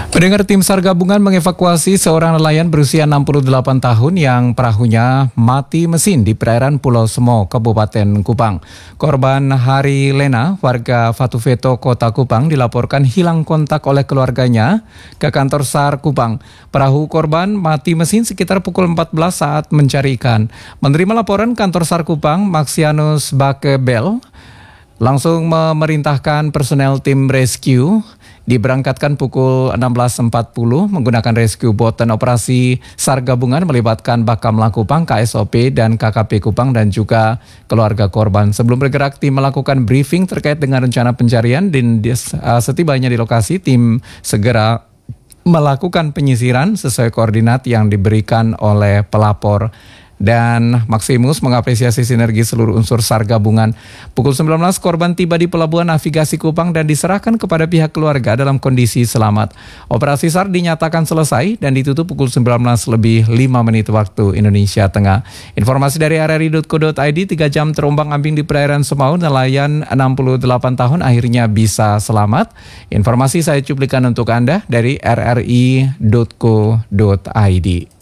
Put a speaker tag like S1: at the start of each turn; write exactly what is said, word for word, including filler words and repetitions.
S1: Pendengar, tim SAR gabungan mengevakuasi seorang nelayan berusia enam puluh delapan tahun yang perahunya mati mesin di perairan Pulau Semo, Kabupaten Kupang. Korban Hari Lena, warga Fatufeto, Kota Kupang, dilaporkan hilang kontak oleh keluarganya ke kantor SAR Kupang. Perahu korban mati mesin sekitar pukul empat belas saat mencari ikan. Menerima laporan, kantor SAR Kupang, Maxianus Bakebel, langsung memerintahkan personel tim rescue diberangkatkan pukul enam belas empat puluh menggunakan rescue boat, dan operasi SAR gabungan melibatkan Bakamla Kupang, K S O P, dan K K P Kupang dan juga keluarga korban. Sebelum bergerak, tim melakukan briefing terkait dengan rencana pencarian, dan setibanya di lokasi, tim segera melakukan penyisiran sesuai koordinat yang diberikan oleh pelapor. Dan Maximus mengapresiasi sinergi seluruh unsur SAR gabungan. Pukul sembilan belas korban tiba di Pelabuhan Navigasi Kupang dan diserahkan kepada pihak keluarga dalam kondisi selamat. Operasi SAR dinyatakan selesai dan ditutup pukul sembilan belas lebih lima menit waktu Indonesia Tengah. Informasi dari r r i titik co titik i d, tiga jam terombang-ambing di perairan Semau, nelayan enam puluh delapan tahun akhirnya bisa selamat. Informasi saya cuplikan untuk Anda dari r r i titik co titik i d.